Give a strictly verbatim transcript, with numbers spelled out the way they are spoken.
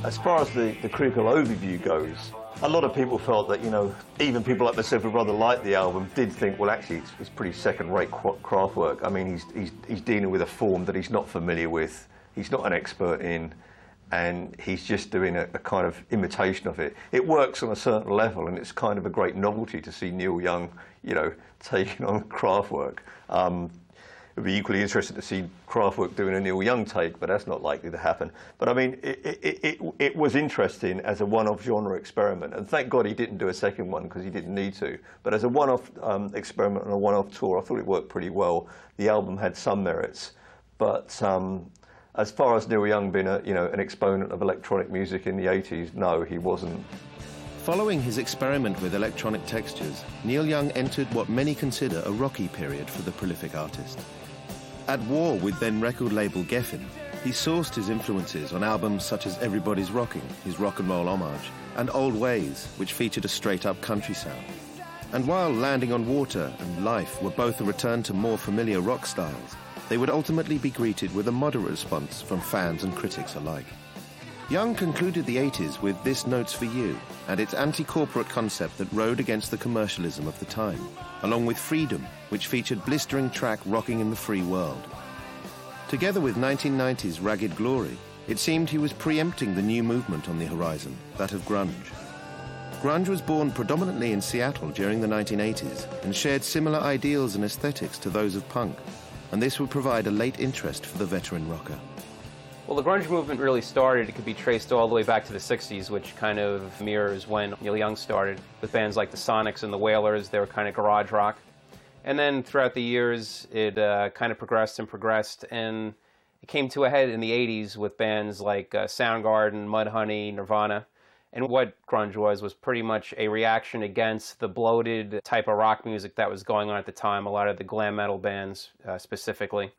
As far as the, the critical overview goes, a lot of people felt that, you know, even people like myself who rather liked the album did think, well, actually, it's, it's pretty second-rate Kraftwerk. I mean, he's, he's, he's dealing with a form that he's not familiar with, he's not an expert in, and he's just doing a, a kind of imitation of it. It works on a certain level, and it's kind of a great novelty to see Neil Young, you know, taking on Kraftwerk. Um, It'd be equally interesting to see Kraftwerk doing a Neil Young take, but that's not likely to happen. But I mean, it, it, it, it was interesting as a one-off genre experiment, and thank God he didn't do a second one because he didn't need to. But as a one-off um, experiment on a one-off tour, I thought it worked pretty well. The album had some merits, but um, as far as Neil Young being a, you know, an exponent of electronic music in the eighties, no, he wasn't. Following his experiment with electronic textures, Neil Young entered what many consider a rocky period for the prolific artist. At war with then record label Geffen, he sourced his influences on albums such as Everybody's Rocking, his rock and roll homage, and Old Ways, which featured a straight-up country sound. And while Landing on Water and Life were both a return to more familiar rock styles, they would ultimately be greeted with a moderate response from fans and critics alike. Young concluded the eighties with This Note's for You and its anti-corporate concept that rode against the commercialism of the time, along with Freedom, which featured blistering track Rocking in the Free World. Together with nineteen nineties Ragged Glory, it seemed he was preempting the new movement on the horizon, that of grunge. Grunge was born predominantly in Seattle during the nineteen eighties and shared similar ideals and aesthetics to those of punk, and this would provide a late interest for the veteran rocker. Well, the grunge movement really started, it could be traced all the way back to the sixties, which kind of mirrors when Neil Young started, with bands like the Sonics and the Wailers. They were kind of garage rock. And then throughout the years, it uh, kind of progressed and progressed, and it came to a head in the eighties with bands like uh, Soundgarden, Mudhoney, Nirvana. And what grunge was was pretty much a reaction against the bloated type of rock music that was going on at the time, a lot of the glam metal bands uh, specifically.